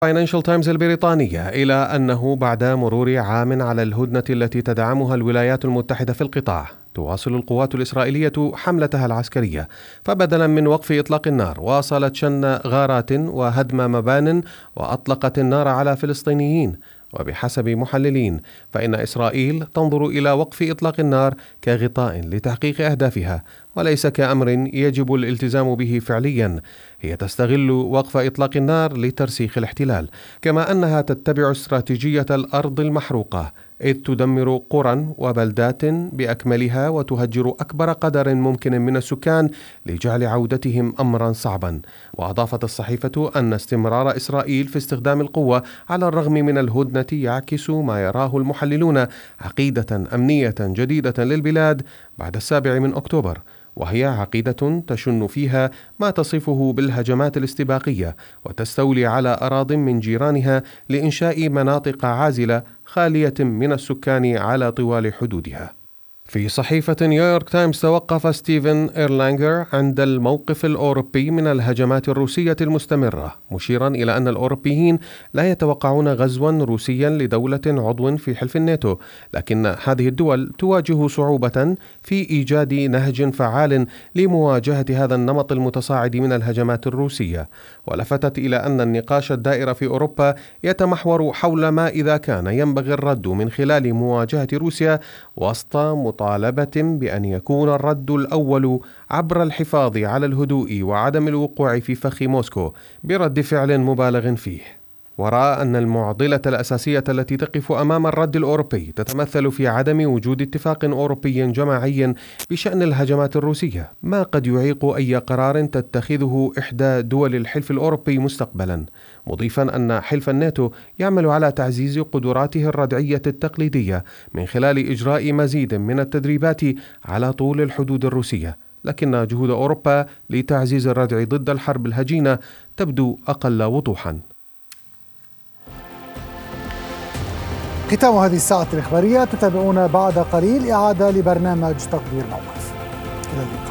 فاينانشال تايمز البريطانية إلى أنه بعد مرور عام على الهدنة التي تدعمها الولايات المتحدة في القطاع، تواصل القوات الإسرائيلية حملتها العسكرية، فبدلا من وقف إطلاق النار واصلت شن غارات وهدم مبان وأطلقت النار على فلسطينيين. وبحسب محللين فإن إسرائيل تنظر إلى وقف إطلاق النار كغطاء لتحقيق أهدافها وليس كأمر يجب الالتزام به فعليا. هي تستغل وقف إطلاق النار لترسيخ الاحتلال، كما أنها تتبع استراتيجية الأرض المحروقة، إذ تدمر قرى وبلدات بأكملها وتهجر أكبر قدر ممكن من السكان لجعل عودتهم أمرا صعبا. وأضافت الصحيفة أن استمرار إسرائيل في استخدام القوة على الرغم من الهدنة يعكس ما يراه المحللون عقيدة أمنية جديدة للبلاد بعد 7 أكتوبر، وهي عقيدة تشن فيها ما تصفه بالهجمات الاستباقية وتستولي على أراضٍ من جيرانها لإنشاء مناطق عازلة خالية من السكان على طوال حدودها. في صحيفة نيويورك تايمز توقف ستيفن إيرلانجر عند الموقف الأوروبي من الهجمات الروسية المستمرة، مشيرا إلى أن الأوروبيين لا يتوقعون غزوا روسيا لدولة عضو في حلف الناتو، لكن هذه الدول تواجه صعوبة في إيجاد نهج فعال لمواجهة هذا النمط المتصاعد من الهجمات الروسية. ولفتت إلى أن النقاش الدائر في أوروبا يتمحور حول ما إذا كان ينبغي الرد من خلال مواجهة روسيا وسط مطالبة بأن يكون الرد الأول عبر الحفاظ على الهدوء وعدم الوقوع في فخ موسكو برد فعل مبالغ فيه. ورأى أن المعضلة الأساسية التي تقف أمام الرد الأوروبي تتمثل في عدم وجود اتفاق أوروبي جماعي بشأن الهجمات الروسية، ما قد يعيق أي قرار تتخذه إحدى دول الحلف الأوروبي مستقبلا، مضيفا أن حلف الناتو يعمل على تعزيز قدراته الردعية التقليدية من خلال إجراء مزيد من التدريبات على طول الحدود الروسية، لكن جهود أوروبا لتعزيز الردع ضد الحرب الهجينة تبدو أقل وضوحا. ختام هذه الساعة الإخبارية، تتابعون بعد قليل إعادة لبرنامج تقدير موقف. إلى اللقاء.